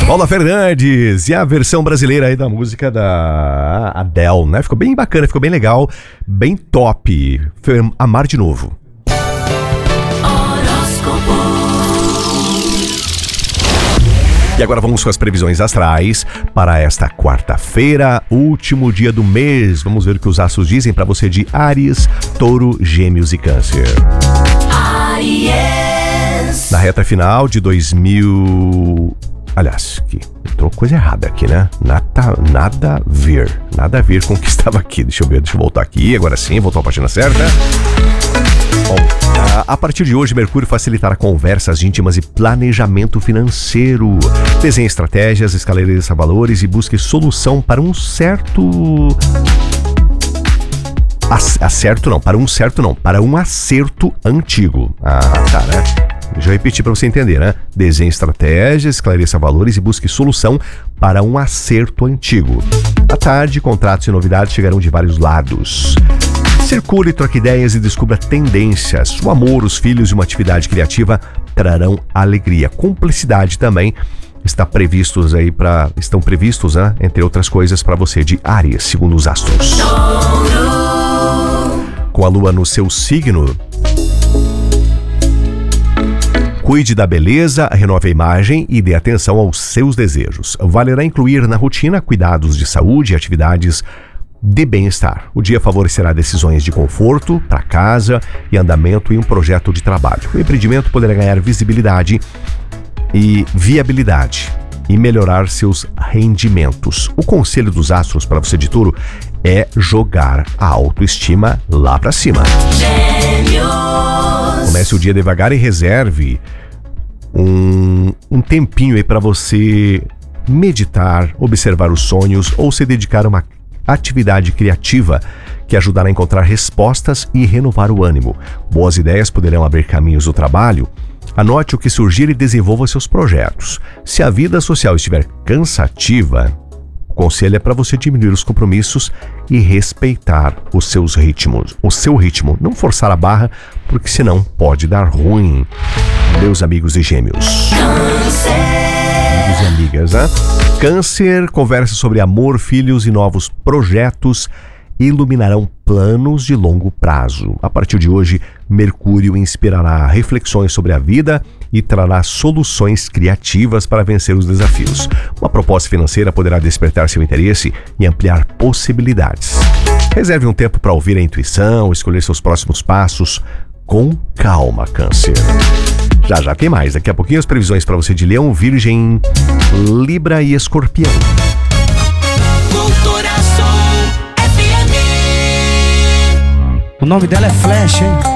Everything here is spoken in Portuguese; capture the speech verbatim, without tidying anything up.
Paula Fernandes e a versão brasileira aí da música da Adele, né? Ficou bem bacana, ficou bem legal, bem top. Foi Amar de Novo. E agora vamos com as previsões astrais para esta quarta-feira, último dia do mês. Vamos ver o que os astros dizem para você de Áries, Touro, Gêmeos e Câncer. Áries. Na reta final de dois mil... Aliás, aqui, entrou coisa errada aqui, né? Nada, nada a ver. Nada a ver com o que estava aqui. Deixa eu ver, deixa eu voltar aqui. Agora sim, voltou a página certa. Bom, a partir de hoje, Mercúrio facilitará conversas íntimas e planejamento financeiro. Desenhe estratégias, esclareça valores e busque solução para um certo... Acerto não, para um certo não, para um acerto antigo. Ah, tá, né? Deixa eu repetir para você entender, né? Desenhe estratégias, esclareça valores e busque solução para um acerto antigo. À tarde, contratos e novidades chegarão de vários lados. Circule, troque ideias e descubra tendências. O amor, os filhos e uma atividade criativa trarão alegria. Cumplicidade também está previstos aí para estão previstos, né? Entre outras coisas, para você de Áries, segundo os astros. Com a lua no seu signo, cuide da beleza, renove a imagem e dê atenção aos seus desejos. Valerá incluir na rotina cuidados de saúde e atividades de bem-estar. O dia favorecerá decisões de conforto para casa e andamento em um projeto de trabalho. O empreendimento poderá ganhar visibilidade e viabilidade e melhorar seus rendimentos. O conselho dos astros para você de Touro é jogar a autoestima lá para cima. Gêmeos. Comece o dia devagar e reserve um, um tempinho aí para você meditar, observar os sonhos ou se dedicar a uma atividade criativa que ajudará a encontrar respostas e renovar o ânimo. Boas ideias poderão abrir caminhos do trabalho. Anote o que surgir e desenvolva seus projetos. Se a vida social estiver cansativa, o conselho é para você diminuir os compromissos e respeitar os seus ritmos. O seu ritmo, não forçar a barra, porque senão pode dar ruim. Meus amigos e gêmeos. Amigos e amigas, né? Câncer, conversa sobre amor, filhos e novos projetos iluminarão planos de longo prazo. A partir de hoje, Mercúrio inspirará reflexões sobre a vida e trará soluções criativas para vencer os desafios. Uma proposta financeira poderá despertar seu interesse e ampliar possibilidades. Reserve um tempo para ouvir a intuição, escolher seus próximos passos com calma, Câncer. Já já tem mais. Daqui a pouquinho as previsões para você de Leão, Virgem, Libra e Escorpião. O nome dela é Flash, hein?